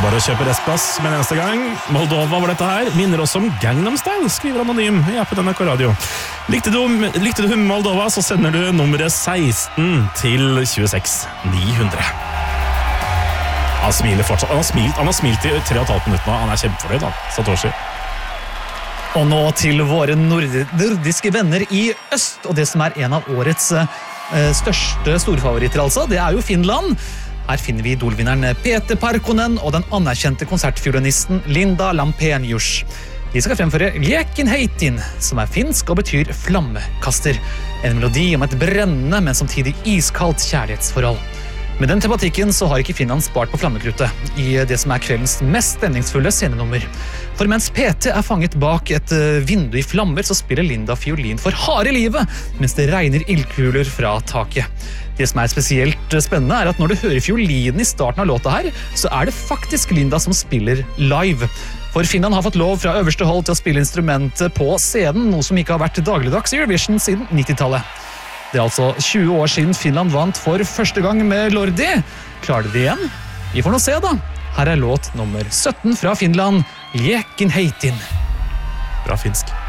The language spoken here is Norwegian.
bare å kjøpe restplass med en eneste gang. Moldova var dette her. Minner oss om Gangnam Style, skriver Anonym i appen NRK Radio. Likte du Moldova, så sender du nummeret 16 til 26 900. Han smiler fortsatt. Han har smilt i 3,5 minutter nå. Han er kjempefornøyd, Satoshi. Og nå til våre nordiske venner i øst, og det som er en av årets største storfavoritter altså, det er jo Finland. Her finner vi idolvinneren Peter Parkkonen og den anerkjente konsertfiolinisten Linda Lampenius. De skal fremføre Liekin Heitin, som er finsk og betyr flammekaster. En melodi om et brennende, men samtidig iskaldt kjærlighetsforhold. Med den tematikken så har ikke Finland spart på flammekrutet i det som er kveldens mest stemningsfulle scenenummer. For mens PT er fanget bak et vindu i flammer, så spiller Linda fiolin for harde livet, mens det regner ildkuler fra taket. Det som er spesielt spennende er at når du hører fiolinen i starten av låta her, så er det faktisk Linda som spiller live. For Finland har fått lov fra øverste hold til å spille instrumentet på scenen, noe som ikke har vært dagligdags i Eurovision siden 90-tallet. Det er altså 20 år siden Finland vant for første gang med Lordi. Klarer de igjen? Vi får nå se da. Her er låt nummer 17 fra Finland, Liekin Heitin. Bra finsk.